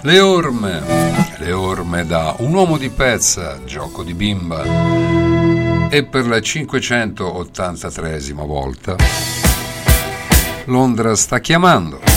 Le orme da Un uomo di pezza, gioco di bimba. E per la 583esima volta Londra sta chiamando.